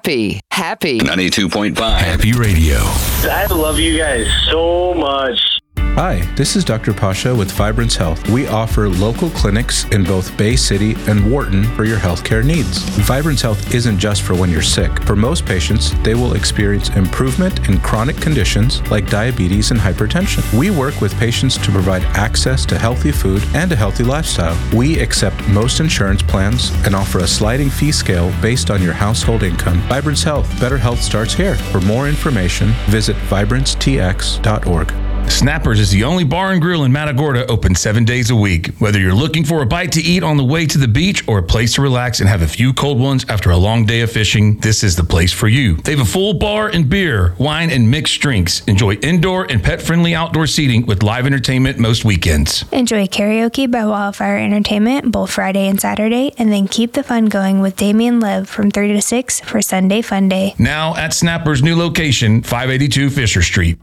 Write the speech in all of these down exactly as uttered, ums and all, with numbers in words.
Happy. Happy. ninety-two point five. Happy Radio. I love you guys so much. Hi, this is Doctor Pasha with Vibrance Health. We offer local clinics in both Bay City and Wharton for your healthcare needs. Vibrance Health isn't just for when you're sick. For most patients, they will experience improvement in chronic conditions like diabetes and hypertension. We work with patients to provide access to healthy food and a healthy lifestyle. We accept most insurance plans and offer a sliding fee scale based on your household income. Vibrance Health. Better health starts here. For more information, visit vibrance t x dot org. Snappers is the only bar and grill in Matagorda open seven days a week. Whether you're looking for a bite to eat on the way to the beach or a place to relax and have a few cold ones after a long day of fishing, this is the place for you. They have a full bar and beer, wine, and mixed drinks. Enjoy indoor and pet-friendly outdoor seating with live entertainment most weekends. Enjoy karaoke by Wildfire Entertainment both Friday and Saturday, and then keep the fun going with Damian Lev from three to six for Sunday Fun Day. Now at Snappers' new location, five eighty-two Fisher Street.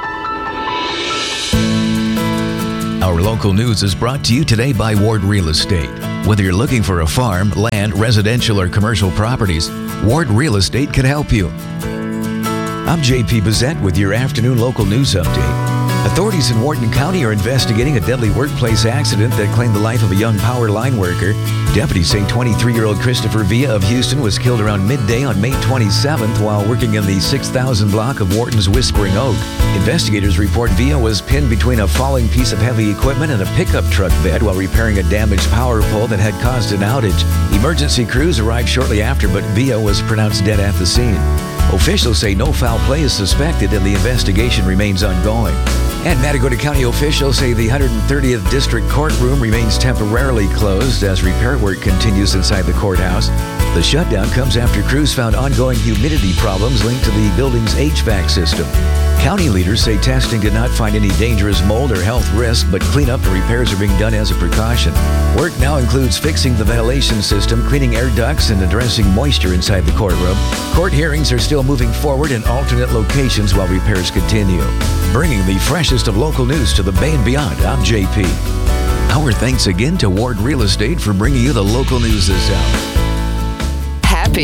Our local news is brought to you today by Ward Real Estate. Whether you're looking for a farm, land, residential, or commercial properties, Ward Real Estate can help you. I'm J P Bissett with your afternoon local news update. Authorities in Wharton County are investigating a deadly workplace accident that claimed the life of a young power line worker. Deputies say twenty-three-year-old Christopher Villa of Houston was killed around midday on May twenty-seventh while working in the six thousand block of Wharton's Whispering Oak. Investigators report Villa was pinned between a falling piece of heavy equipment and a pickup truck bed while repairing a damaged power pole that had caused an outage. Emergency crews arrived shortly after, but Villa was pronounced dead at the scene. Officials say no foul play is suspected and the investigation remains ongoing. And Matagorda County officials say the one hundred thirtieth District Courtroom remains temporarily closed as repair work continues inside the courthouse. The shutdown comes after crews found ongoing humidity problems linked to the building's H V A C system. County leaders say testing did not find any dangerous mold or health risk, but cleanup and repairs are being done as a precaution. Work now includes fixing the ventilation system, cleaning air ducts, and addressing moisture inside the courtroom. Court hearings are still moving forward in alternate locations while repairs continue. Bringing the freshest of local news to the Bay and beyond, I'm J P. Our thanks again to Ward Real Estate for bringing you the local news this hour.